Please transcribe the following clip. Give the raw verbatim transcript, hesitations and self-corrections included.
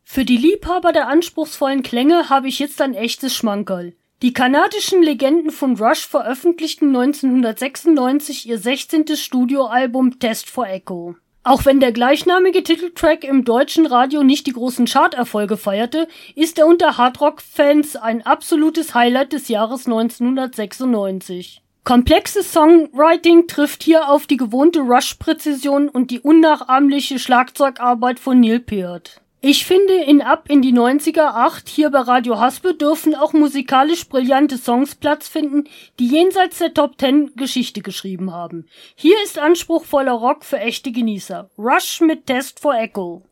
Für die Liebhaber der anspruchsvollen Klänge habe ich jetzt ein echtes Schmankerl. Die kanadischen Legenden von Rush veröffentlichten neunzehnhundertsechsundneunzig ihr sechzehntes Studioalbum Test for Echo. Auch wenn der gleichnamige Titeltrack im deutschen Radio nicht die großen Charterfolge feierte, ist er unter Hardrock-Fans ein absolutes Highlight des Jahres neunzehnhundertsechsundneunzig. Komplexes Songwriting trifft hier auf die gewohnte Rush-Präzision und die unnachahmliche Schlagzeugarbeit von Neil Peart. Ich finde, in Ab in die neunziger acht hier bei Radio Haspe dürfen auch musikalisch brillante Songs Platz finden, die jenseits der Top Ten Geschichte geschrieben haben. Hier ist anspruchsvoller Rock für echte Genießer. Rush mit Test for Echo.